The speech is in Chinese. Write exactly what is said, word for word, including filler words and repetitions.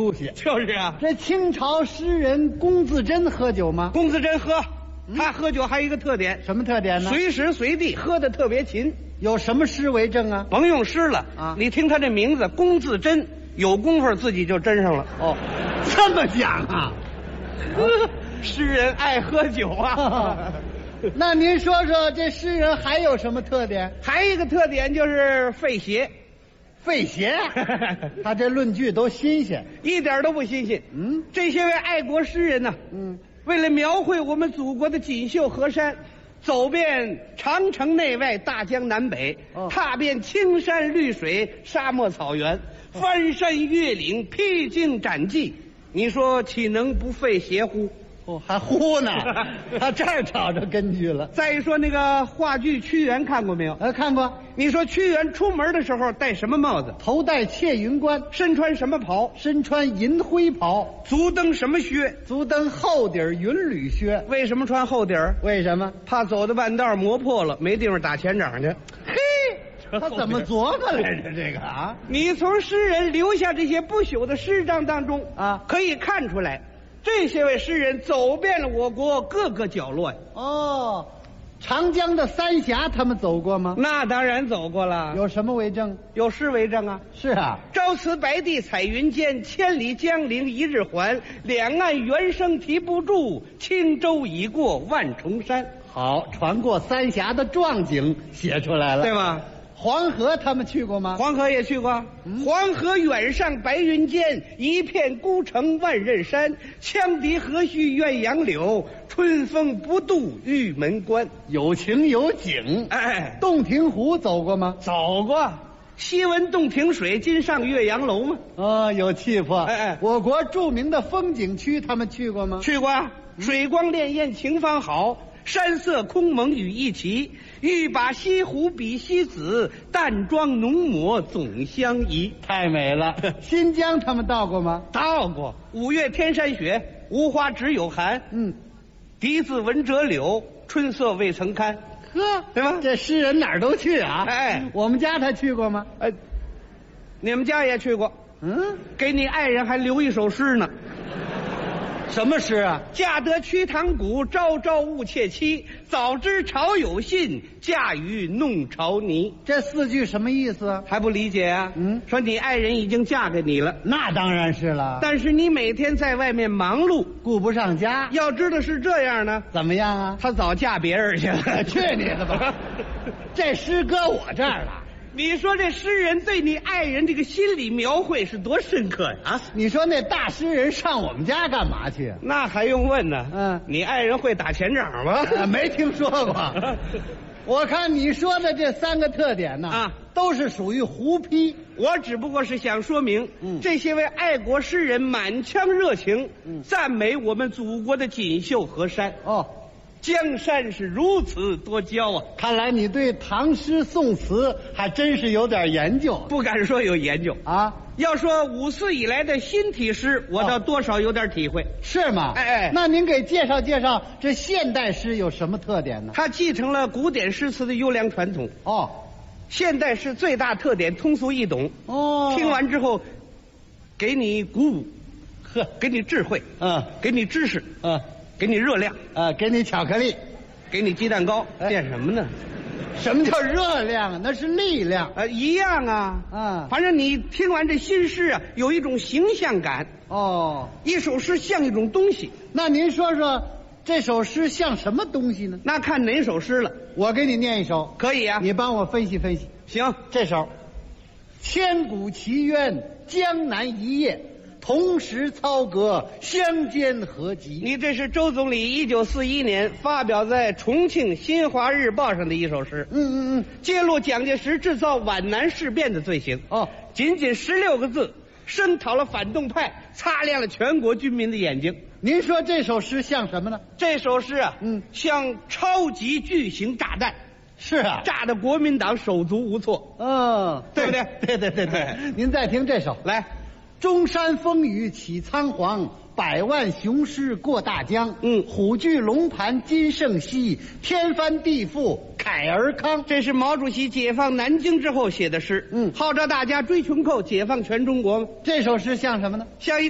出息。 就是啊， 这清朝诗人龚自珍喝酒吗？ 龚自珍喝，他喝酒还有一个特点， 什么特点呢？ 随时随地喝的特别勤。 有什么诗为证啊？ 甭用诗了啊， 你听他这名字龚自珍，有功夫自己就真上了。 哦，这么讲啊？ 诗人爱喝酒啊。 那您说说这诗人还有什么特点？ 还有一个特点就是费邪， 费邪。他这论据都新鲜， 一点都不新鲜。 嗯， 这些位爱国诗人呢， 嗯， 为了描绘我们祖国的锦绣河山，走遍长城内外、大江南北， 哦踏遍青山绿水、沙漠草原，翻山越岭、披荆斩棘，你说岂能不费邪乎？ 哦，还呼呢。他这儿找着根据了。 再一说那个话剧《屈原》，看过没有？ 呃，看过。 你说屈原出门的时候戴什么帽子？ 头戴窃云冠， 身穿什么袍？ 身穿银灰袍， 足蹬什么靴？ 足蹬厚底儿云履靴。 为什么穿厚底儿？ 为什么？ 怕走到半道磨破了，没地方打前掌去。 嘿，他怎么琢磨来着？这个啊， 你从诗人留下这些不朽的诗章当中啊， 可以看出来，这些位诗人走遍了我国各个角落呀。 哦，长江的三峡他们走过吗？ 那当然走过了， 有什么为证？ 有诗为证啊。 是啊， 朝辞白帝彩云间，千里江陵一日还。两岸猿声啼不住，轻舟已过万重山。 好，船过三峡的壮景写出来了， 对吧？ 黄河他们去过吗？ 黄河也去过。嗯、黄河远上白云间，一片孤城万仞山。羌笛何须怨杨柳，春风不度玉门关。 有情有景。 哎， 洞庭湖走过吗？ 走过。西闻洞庭水，今上岳阳楼吗？ 哦，有气魄。 哎哎， 我国著名的风景区他们去过吗？ 去过。水光潋滟晴方好，山色空蒙雨亦奇。欲把西湖比西子，淡妆浓抹总相宜。 太美了。新疆他们到过吗？ 到过。五月天山雪，无花只有寒。 嗯， 笛子闻折柳，春色未曾堪。 呵， 对吧？ 这诗人哪儿都去啊。 哎， 我们家他去过吗？ 哎，你们家也去过。 嗯， 给你爱人还留一首诗呢。 什么诗啊？ 嫁得瞿塘古，朝朝误妾妻。早知朝有信，嫁与弄潮泥。 这四句什么意思啊？ 还不理解啊？ 嗯， 说你爱人已经嫁给你了， 那当然是了。 但是你每天在外面忙碌， 顾不上家。 要知道是这样呢， 怎么样啊？ 她早嫁别人去了。 去你的吧！这诗搁我这儿了。 你说这诗人对你爱人这个心理描绘是多深刻呀？啊， 你说那大诗人上我们家干嘛去啊？ 那还用问呢？ 嗯， 你爱人会打前掌吗？ 啊、没听说过。我看你说的这三个特点呢， 啊， 都是属于胡批。 我只不过是想说明， 嗯， 这些位爱国诗人满腔热情， 嗯， 赞美我们祖国的锦绣河山。 哦。 江山是如此多娇啊！ 看来你对唐诗宋词还真是有点研究。 不敢说有研究啊， 要说五四以来的新体诗，我倒多少有点体会。 哦、是吗？ 哎哎， 那您给介绍介绍这现代诗有什么特点呢？ 它继承了古典诗词的优良传统。 哦， 现代诗最大特点通俗易懂。 哦， 听完之后，给你鼓舞，呵，给你智慧， 嗯， 给你知识， 嗯。 给你热量， 啊，给你巧克力， 给你鸡蛋糕，变什么呢？ 什么叫热量啊？那是力量。 呃，一样啊。 啊， 反正你听完这新诗啊，有一种形象感。 哦， 一首诗像一种东西。 那您说说，这首诗像什么东西呢？ 那看哪首诗了。 我给你念一首。 可以啊。 你帮我分析分析。 行， 这首千古奇冤，江南一夜。同时操戈，相煎何急？ 你这是周总理一九四一年发表在重庆《新华日报》上的一首诗。 嗯嗯嗯， 揭露蒋介石制造皖南事变的罪行。 哦， 仅仅十六个字，声讨了反动派，擦亮了全国军民的眼睛。 您说这首诗像什么呢？ 这首诗啊， 嗯， 像超级巨型炸弹。 是啊， 炸得国民党手足无措。 嗯， 对不对？ 对对对对。您再听这首， 来。 中山风雨起苍黄，百万雄师过大江。 嗯， 虎踞龙盘今胜昔，天翻地覆慨而慷。 这是毛主席解放南京之后写的诗。 嗯， 号召大家追穷寇，解放全中国。 这首诗像什么呢？ 像一